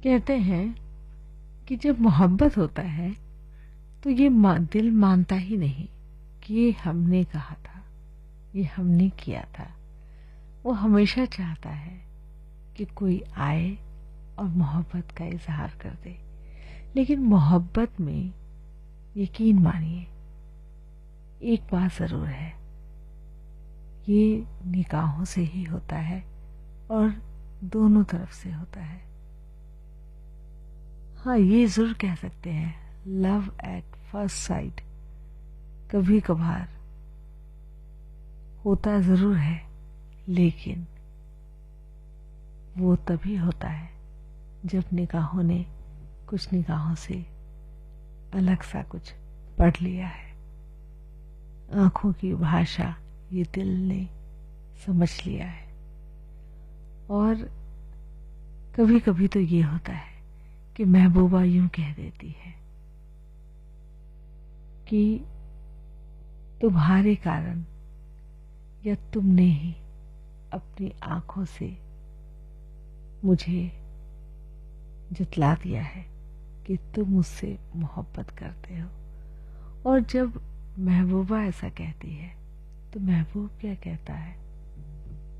कहते हैं कि जब मोहब्बत होता है तो ये दिल मानता ही नहीं कि ये हमने कहा था, ये हमने किया था। वो हमेशा चाहता है कि कोई आए और मोहब्बत का इजहार कर दे। लेकिन मोहब्बत में यकीन मानिए एक बात जरूर है, ये निगाहों से ही होता है और दोनों तरफ से होता है। हाँ, ये जरूर कह सकते हैं लव एट फर्स्ट साइट कभी कभार होता जरूर है, लेकिन वो तभी होता है जब निगाहों ने कुछ निगाहों से अलग सा कुछ पढ़ लिया है। आंखों की भाषा ये दिल ने समझ लिया है। और कभी कभी तो ये होता है कि महबूबा यूं कह देती है कि तुम्हारे कारण या तुमने ही अपनी आंखों से मुझे जतला दिया है कि तुम मुझसे मोहब्बत करते हो। और जब महबूबा ऐसा कहती है तो महबूब क्या कहता है,